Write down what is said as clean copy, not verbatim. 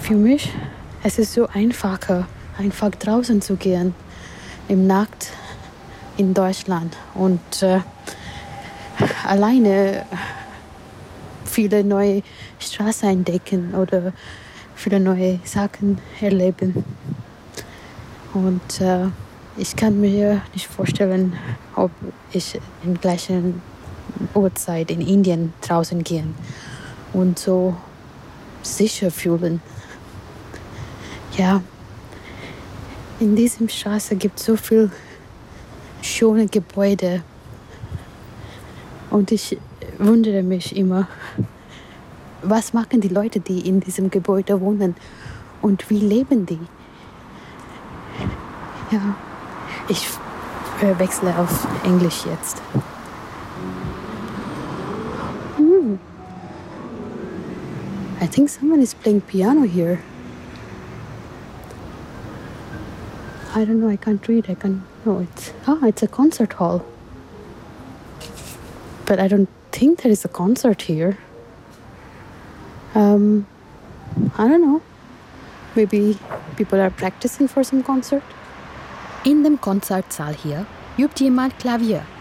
Für mich es ist so einfacher, einfach draußen zu gehen, im Nacht in Deutschland und alleine viele neue Straßen entdecken oder viele neue Sachen erleben. Und ich kann mir nicht vorstellen, ob ich in gleichen Uhrzeit in Indien draußen gehen und so sicher fühlen. Ja, in diesem Straße gibt es so viel schöne Gebäude und ich wundere mich immer, was machen die Leute, die in diesem Gebäude wohnen und wie leben die? Ja, ich wechsle auf Englisch jetzt. I think someone is playing piano here. I don't know, I can't read. It's a concert hall. But I don't think there is a concert here. I don't know. Maybe people are practicing for some concert. In dem Konzertsaal hier übt jemand Klavier.